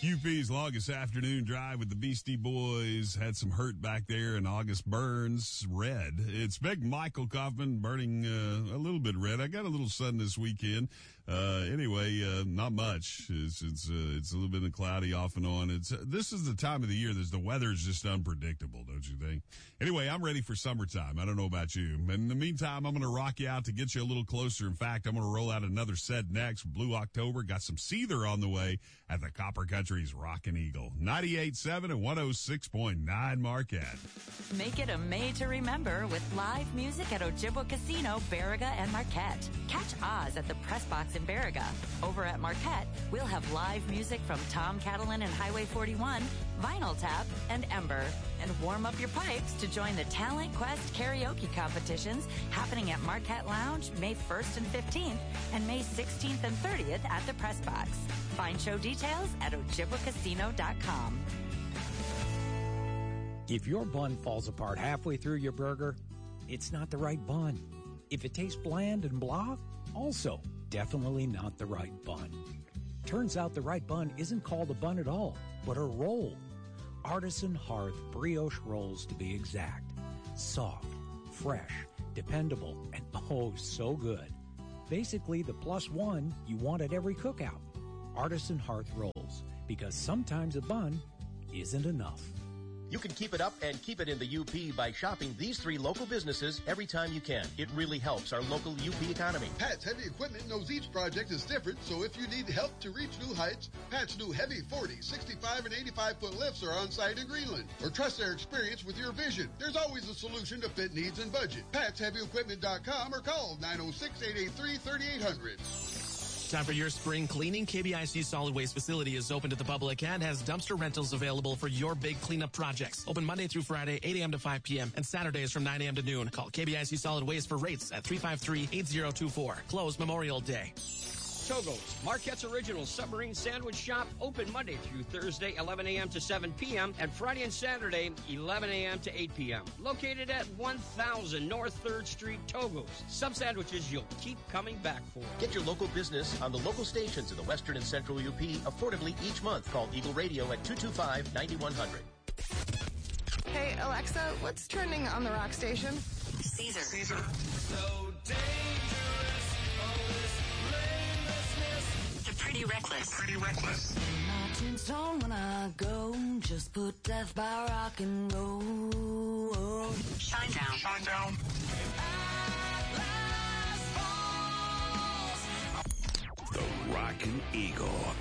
UP's longest afternoon drive with the Beastie Boys had some hurt back there, and August Burns red. It's Big Michael Kaufman burning a little bit red. I got a little sun this weekend. Anyway, not much. It's a little bit cloudy off and on. This is the time of the year. The weather is just unpredictable, don't you think? Anyway, I'm ready for summertime. I don't know about you. In the meantime, I'm going to rock you out to get you a little closer. In fact, I'm going to roll out another set next. Blue October. Got some Seether on the way at the Copper Country's Rockin' Eagle. 98.7 and 106.9 Marquette. Make it a May to remember with live music at Ojibwa Casino, Baraga, and Marquette. Catch Oz at the Press Box in Baraga. Over at Marquette, we'll have live music from Tom Catalan and Highway 41, Vinyl Tap, and Ember. And warm up your pipes to join the Talent Quest karaoke competitions happening at Marquette Lounge May 1st and 15th and May 16th and 30th at the Press Box. Find show details at OjibwaCasino.com. If your bun falls apart halfway through your burger, it's not the right bun. If it tastes bland and blah, also definitely not the right bun. Turns out the right bun isn't called a bun at all, but a roll. Artisan Hearth brioche rolls, to be exact. Soft, fresh, dependable, and oh, so good. Basically the plus one you want at every cookout. Artisan Hearth rolls, because sometimes a bun isn't enough. You can keep it up and keep it in the UP by shopping these 3 local businesses every time you can. It really helps our local UP economy. Pat's Heavy Equipment knows each project is different, so if you need help to reach new heights, Pat's new heavy 40, 65, and 85-foot lifts are on site in Greenland. Or trust their experience with your vision. There's always a solution to fit needs and budget. Pat'sHeavyEquipment.com or call 906-883-3800. Time for your spring cleaning. KBIC Solid Waste Facility is open to the public and has dumpster rentals available for your big cleanup projects. Open Monday through Friday, 8 a.m. to 5 p.m. and Saturdays from 9 a.m. to noon. Call KBIC Solid Waste for rates at 353-8024. Closed Memorial Day. Togo's, Marquette's original submarine sandwich shop, open Monday through Thursday, 11 a.m. to 7 p.m. and Friday and Saturday, 11 a.m. to 8 p.m. Located at 1000 North 3rd Street, Togo's. Some sandwiches you'll keep coming back for. Get your local business on the local stations in the Western and Central UP affordably each month. Call Eagle Radio at 225-9100. Hey, Alexa, what's trending on the rock station? Caesar. So dangerous, all this Pretty Reckless. Marching stone when I go, just put death by rock and roll. Shine down. The Rockin' Eagle.